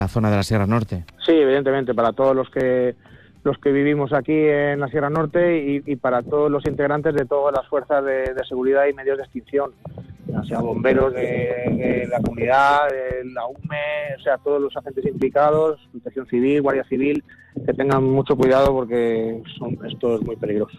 la zona de la Sierra Norte. Sí, evidentemente, para todos los que vivimos aquí en la Sierra Norte y para todos los integrantes de todas las fuerzas de seguridad y medios de extinción, ya sea bomberos de la comunidad, de la UME, o sea, todos los agentes implicados, Protección Civil, Guardia Civil, que tengan mucho cuidado porque esto es muy peligroso.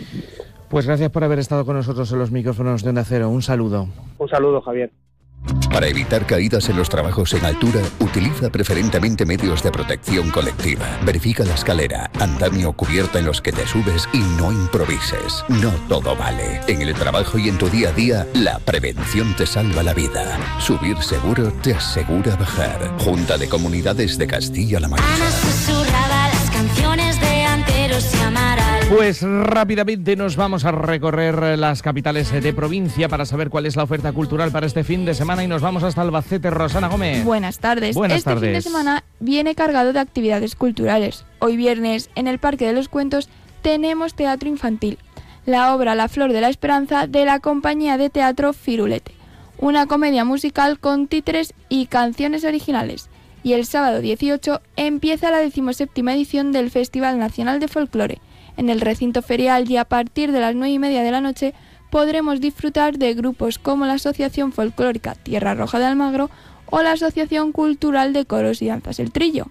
Pues gracias por haber estado con nosotros en los micrófonos de Onda Cero. Un saludo. Un saludo, Javier. Para evitar caídas en los trabajos en altura, utiliza preferentemente medios de protección colectiva. Verifica la escalera, andamio o cubierta en los que te subes y no improvises. No todo vale. En el trabajo y en tu día a día, la prevención te salva la vida. Subir seguro te asegura bajar. Junta de Comunidades de Castilla-La Mancha. Ana susurraba las canciones de Anteros y Amaral. Pues rápidamente nos vamos a recorrer las capitales de provincia para saber cuál es la oferta cultural para este fin de semana y nos vamos hasta Albacete. Rosana Gómez. Buenas tardes. Buenas tardes. Fin de semana viene cargado de actividades culturales. Hoy viernes, en el Parque de los Cuentos, tenemos teatro infantil. La obra La Flor de la Esperanza de la compañía de teatro Firulete. Una comedia musical con títeres y canciones originales. Y el sábado 18 empieza la 17ª edición del Festival Nacional de Folclore. En el recinto ferial y a partir de las 9:30 de la noche podremos disfrutar de grupos como la Asociación Folclórica Tierra Roja de Almagro o la Asociación Cultural de Coros y Danzas El Trillo.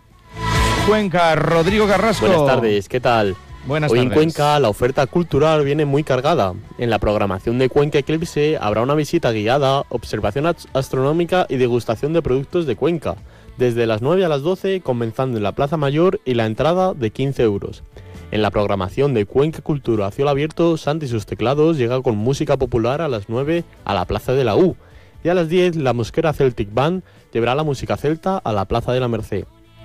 Cuenca, Rodrigo Carrasco. Buenas tardes, ¿qué tal? Buenas Hoy tardes. en Cuenca la oferta cultural viene muy cargada. En la programación de Cuenca Eclipse habrá una visita guiada, observación astronómica y degustación de productos de Cuenca, desde las 9 a las 12, comenzando en la Plaza Mayor y la entrada de 15 euros. En la programación de Cuenca Cultura a cielo abierto, Santi y sus teclados llega con música popular a las 9 a la Plaza de la U. Y a las 10 la Mosquera Celtic Band llevará la música celta a la Plaza de la Merced.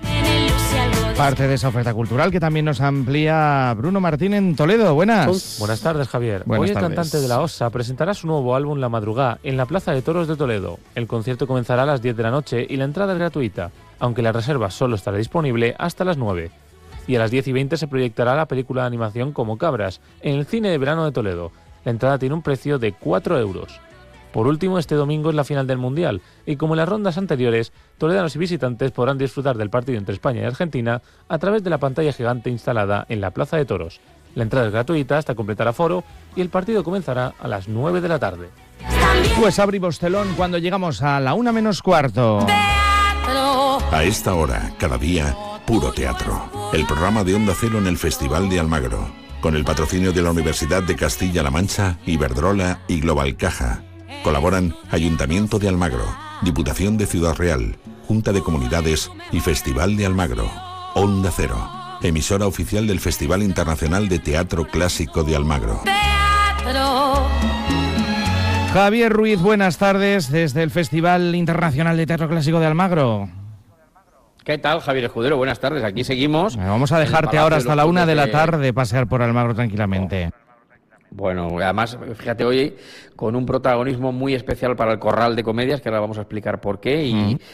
Parte de esa oferta cultural que también nos amplía Bruno Martín en Toledo. Buenas. Buenas tardes, Javier. Buenas Hoy el tardes. cantante de la OSA presentará su nuevo álbum La Madrugá en la Plaza de Toros de Toledo. El concierto comenzará a las 10 de la noche y la entrada es gratuita, aunque la reserva solo estará disponible hasta las 9. Y a las 10:20 se proyectará la película de animación Como Cabras en el Cine de Verano de Toledo. La entrada tiene un precio de 4 euros. Por último, este domingo es la final del Mundial y como en las rondas anteriores, toledanos y visitantes podrán disfrutar del partido entre España y Argentina a través de la pantalla gigante instalada en la Plaza de Toros. La entrada es gratuita hasta completar aforo y el partido comenzará a las 9 de la tarde. Pues abrimos telón cuando llegamos a la 1:45. A esta hora, cada día, puro teatro. El programa de Onda Cero en el Festival de Almagro. Con el patrocinio de la Universidad de Castilla-La Mancha, Iberdrola y Global Caja. Colaboran Ayuntamiento de Almagro, Diputación de Ciudad Real, Junta de Comunidades y Festival de Almagro. Onda Cero, emisora oficial del Festival Internacional de Teatro Clásico de Almagro. Javier Ruiz, buenas tardes desde el Festival Internacional de Teatro Clásico de Almagro. ¿Qué tal, Javier Escudero? Buenas tardes, aquí seguimos. Vamos a dejarte ahora hasta la 1 de la tarde pasear por Almagro tranquilamente. Bueno, además, fíjate, hoy con un protagonismo muy especial para el Corral de Comedias, que ahora vamos a explicar por qué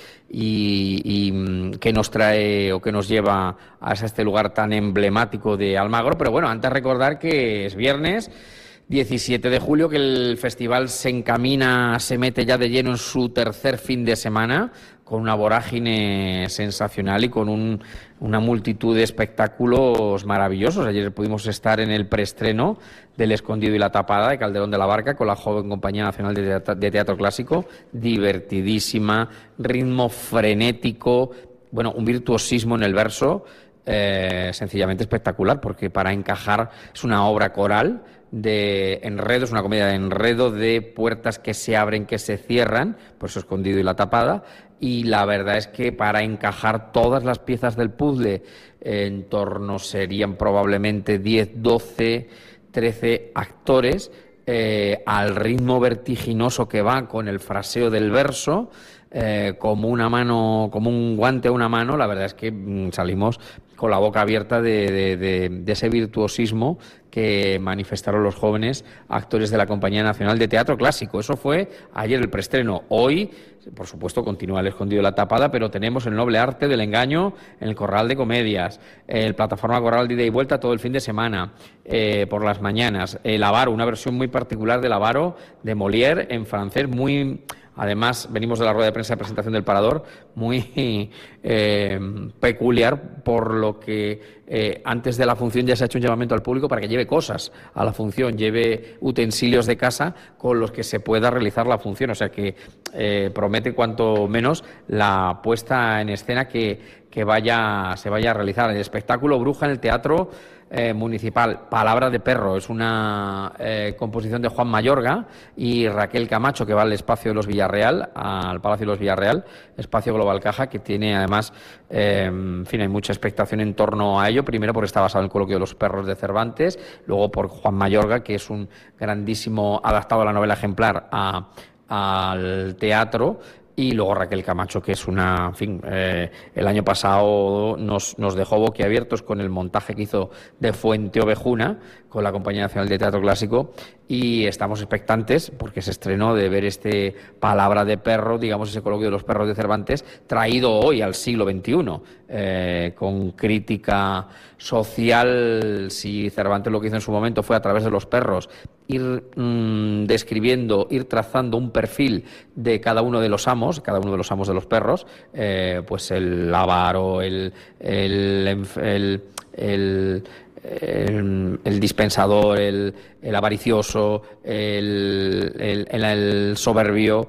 y qué nos trae o qué nos lleva a este lugar tan emblemático de Almagro. Pero bueno, antes recordar que es viernes 17 de julio, que el festival se mete ya de lleno en su tercer fin de semana, con una vorágine sensacional y con una multitud de espectáculos maravillosos. Ayer pudimos estar en el preestreno del Escondido y la Tapada de Calderón de la Barca con la joven Compañía Nacional de Teatro Clásico, divertidísima, ritmo frenético, bueno, un virtuosismo en el verso sencillamente espectacular, porque para encajar es una obra coral de enredo, es una comedia de enredo, de puertas que se abren, que se cierran, por eso Escondido y la Tapada, y la verdad es que para encajar todas las piezas del puzzle, en torno serían probablemente 10, 12, 13 actores, al ritmo vertiginoso que va con el fraseo del verso, como una mano, como un guante a una mano, la verdad es que salimos con la boca abierta de ese virtuosismo que manifestaron los jóvenes actores de la Compañía Nacional de Teatro Clásico. Eso fue ayer el preestreno. Hoy, por supuesto, continúa el Escondido de la Tapada, pero tenemos el noble arte del engaño en el Corral de Comedias, el plataforma Corral de ida y vuelta todo el fin de semana, por las mañanas, el Avaro, una versión muy particular del Avaro de Molière en francés, muy Además, venimos de la rueda de prensa de presentación del Parador, muy peculiar, por lo que antes de la función ya se ha hecho un llamamiento al público para que lleve cosas a la función, lleve utensilios de casa con los que se pueda realizar la función. O sea que promete cuanto menos la puesta en escena que se vaya a realizar. El espectáculo Bruja en el Teatro Municipal, Palabra de Perro, es una composición de Juan Mayorga y Raquel Camacho, que va al espacio de los Villarreal, al Palacio de los Villarreal, espacio Global Caja, que tiene además, en fin, hay mucha expectación en torno a ello, primero porque está basado en el coloquio de los perros de Cervantes, luego por Juan Mayorga, que es un grandísimo adaptado a la novela ejemplar al teatro, y luego Raquel Camacho, que es una, en fin, el año pasado nos dejó boquiabiertos con el montaje que hizo de Fuente Ovejuna con la Compañía Nacional de Teatro Clásico, y estamos expectantes porque se estrenó de ver este Palabra de Perro, digamos ese coloquio de los perros de Cervantes, traído hoy al siglo XXI, con crítica social. Si Cervantes lo que hizo en su momento fue a través de los perros ir describiendo, ir trazando un perfil de cada uno de los amos de los perros, pues el avaro, el dispensador, el avaricioso, el soberbio,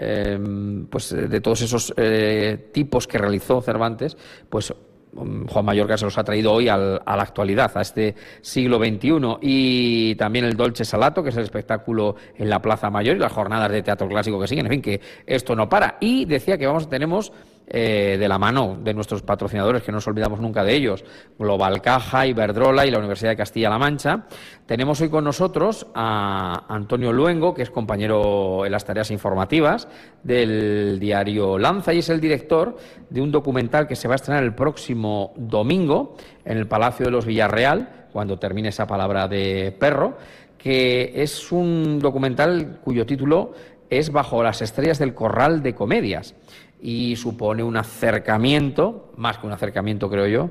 pues de todos esos tipos que realizó Cervantes, pues Juan Mayorga se los ha traído hoy a la actualidad, a este siglo XXI. Y también el Dolce Salato, que es el espectáculo en la Plaza Mayor, y las jornadas de teatro clásico que siguen. En fin, que esto no para. Y decía que tenemos de la mano de nuestros patrocinadores, que no nos olvidamos nunca de ellos, Global Caja, Iberdrola y la Universidad de Castilla-La Mancha. Tenemos hoy con nosotros a Antonio Luengo, que es compañero en las tareas informativas del diario Lanza y es el director de un documental que se va a estrenar el próximo domingo en el Palacio de los Villarreal, cuando termine esa Palabra de Perro, que es un documental cuyo título es Bajo las estrellas del Corral de Comedias, y supone un acercamiento, más que un acercamiento creo yo,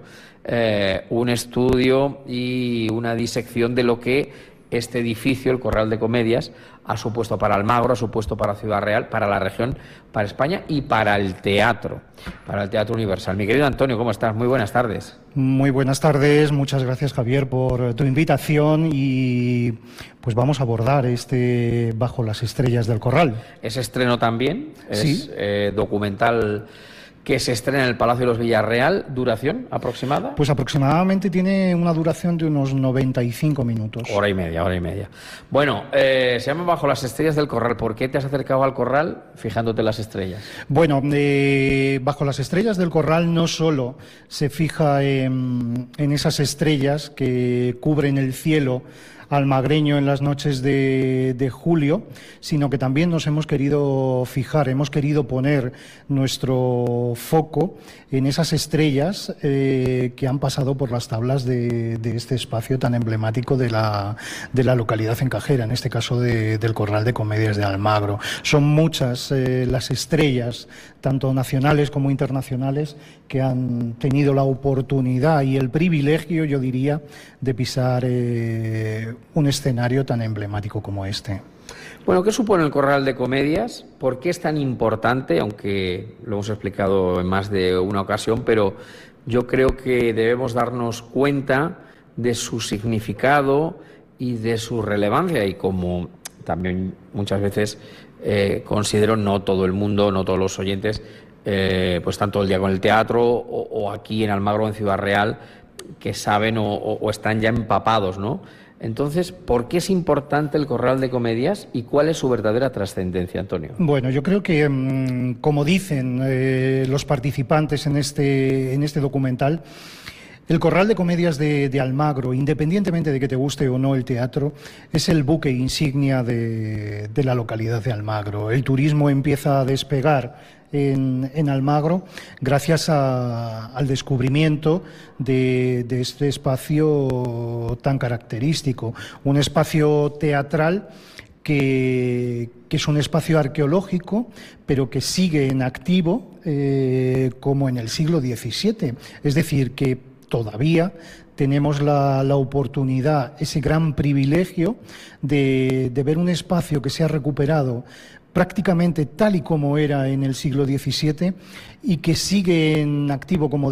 un estudio y una disección de lo que este edificio, el Corral de Comedias, ha supuesto para Almagro, ha supuesto para Ciudad Real, para la región, para España y para el Teatro Universal. Mi querido Antonio, ¿cómo estás? Muy buenas tardes. Muy buenas tardes, muchas gracias Javier por tu invitación, y pues vamos a abordar Bajo las estrellas del Corral. Es estreno también, es sí. Documental que se estrena en el Palacio de los Villarreal. ¿Duración aproximada? Pues aproximadamente tiene una duración de unos 95 minutos. Hora y media. Bueno, se llama Bajo las estrellas del Corral. ¿Por qué te has acercado al corral fijándote en las estrellas? Bueno, Bajo las estrellas del Corral no solo se fija en esas estrellas que cubren el cielo almagreño en las noches de julio, sino que también nos hemos querido poner nuestro foco en esas estrellas que han pasado por las tablas de este espacio tan emblemático de la localidad encajera, en este caso del Corral de Comedias de Almagro. Son muchas las estrellas, tanto nacionales como internacionales, que han tenido la oportunidad y el privilegio, yo diría, de pisar un escenario tan emblemático como este. Bueno, ¿qué supone el Corral de Comedias? ¿Por qué es tan importante? Aunque lo hemos explicado en más de una ocasión, pero yo creo que debemos darnos cuenta de su significado y de su relevancia, y como también muchas veces considero, no todo el mundo, no todos los oyentes, pues están todo el día con el teatro o aquí en Almagro, en Ciudad Real, que saben o están ya empapados, ¿no? Entonces, ¿por qué es importante el Corral de Comedias y cuál es su verdadera trascendencia, Antonio? Bueno, yo creo que, como dicen los participantes en este documental, el Corral de Comedias de Almagro, independientemente de que te guste o no el teatro, es el buque insignia de la localidad de Almagro. El turismo empieza a despegar en Almagro gracias al descubrimiento de este espacio tan característico, un espacio teatral que es un espacio arqueológico, pero que sigue en activo como en el siglo XVII. Es decir, que todavía tenemos la oportunidad, ese gran privilegio de ver un espacio que se ha recuperado prácticamente tal y como era en el siglo XVII y que sigue en activo, como